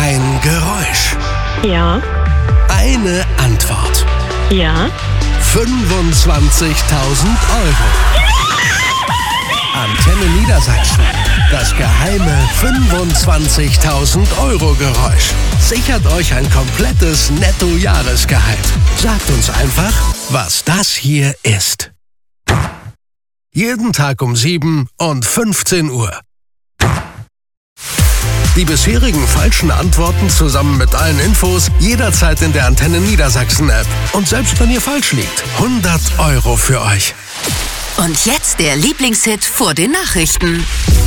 Ein Geräusch. Ja. Eine Antwort. Ja. 25.000 Euro. Antenne Niedersachsen. Das geheime 25.000 Euro Geräusch. Sichert euch ein komplettes Netto-Jahresgehalt. Sagt uns einfach, was das hier ist. Jeden Tag um 7 und 15 Uhr. Die bisherigen falschen Antworten zusammen mit allen Infos jederzeit in der Antenne Niedersachsen App. Und selbst wenn ihr falsch liegt, 100 Euro für euch. Und jetzt der Lieblingshit vor den Nachrichten.